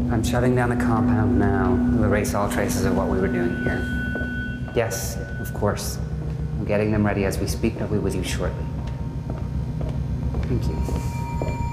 I'm shutting down the compound now to erase all traces of what we were doing here. Yes, of course. I'm getting them ready as we speak. I'll be with you shortly. Thank you.